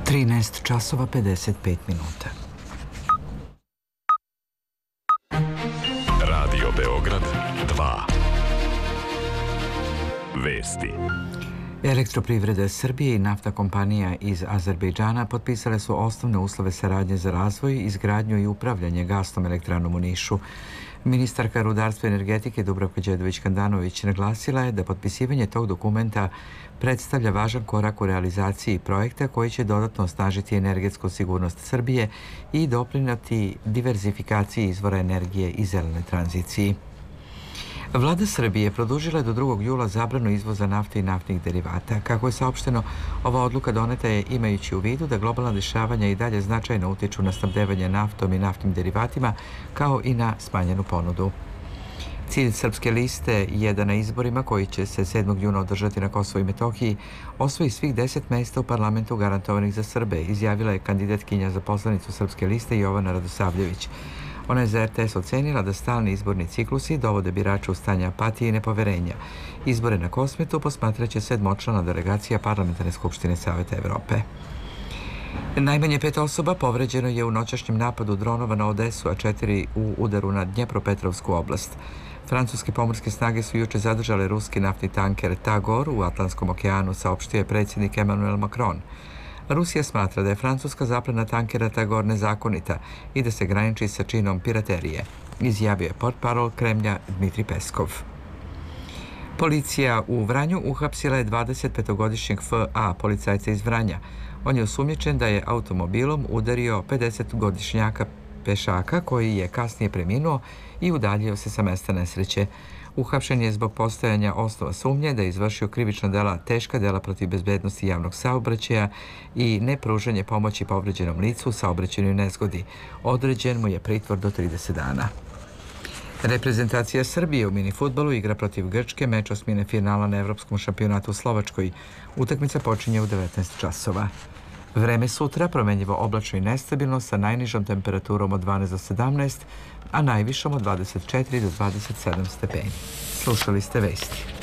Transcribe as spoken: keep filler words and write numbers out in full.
trinaest časova pedeset pet minuta. Radio Beograd dva. Vesti. Elektroprivreda Srbije i naftna kompanija iz Azerbejdžana potpisale su osnovne uslove saradnje za razvoj, izgradnju i upravljanje gasnom elektranom u Nišu. Ministarka rudarstva i energetike Dubravka Đedović-Handanović naglasila je da potpisivanje tog dokumenta predstavlja važan korak u realizaciji projekta koji će dodatno osnažiti energetsku sigurnost Srbije i doprinijeti diverzifikaciji izvora energije i zelene tranziciji. Vlada Srbije produžila je do drugog jula zabranu izvoza nafte i naftnih derivata. Kako je saopšteno, ova odluka doneta je imajući u vidu da globalna dešavanja i dalje značajno utiču na snabdevanje naftom i naftnim derivatima, kao i na smanjenu ponudu. Cilj Srpske liste je da na izborima koji će se sedmog juna održati na Kosovu i Metohiji osvoji svih deset mesta u parlamentu garantovanih za Srbe, izjavila je kandidatkinja za poslanicu Srpske liste Jovana Radosavljević. Ona je za R T S ocenila da stalni izborni ciklusi dovode birača u stanje apatije i nepoverenja. Izbore na Kosmetu posmatraće sedmočlana delegacija Parlamentarne skupštine Saveta Evrope. Najmanje pet osoba povređeno je u noćašnjem napadu dronova na Odesu, a četiri u udaru na Dnjepropetrovsku oblast. Francuske pomorske snage su juče zadržale ruski naftni tanker Tagor u Atlantskom okeanu, saopštio je predsjednik Emmanuel Macron. Rusija smatra da je francuska zaplena tankera Tagor nezakonita i da se graniči sa činom piraterije, izjavio je portparol Kremlja Dmitri Peskov. Policija u Vranju uhapsila je dvadesetpetogodišnjeg F A, policajca iz Vranja. On je osumnjičen da je automobilom udario pedesetogodišnjaka pešaka koji je kasnije preminuo i udaljio se sa mesta nesreće. Uhapšen je zbog postojanja osnova sumnje da je izvršio krivična dela, teška dela protiv bezbednosti javnog saobraćaja i nepružanje pomoći povređenom licu u saobraćajnoj nezgodi. Određen mu je pritvor do trideset dana. Reprezentacija Srbije u minifudbalu igra protiv Grčke, meč osmine finala na Evropskom šampionatu u Slovačkoj. Utakmica počinje u devetnaest časova. Vreme sutra promenljivo oblačno i nestabilno sa najnižom temperaturom od dvanaest do sedamnaest, a najvišom od dvadeset četiri do dvadeset sedam stepeni. Slušali ste vesti.